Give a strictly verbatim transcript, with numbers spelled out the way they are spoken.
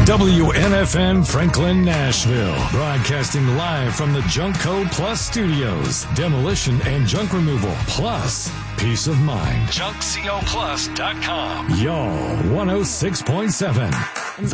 W N F N Franklin, Nashville. Broadcasting live from the Junkco Plus Studios. Demolition and junk removal plus peace of mind. junk co plus dot com. Y'all one oh six point seven.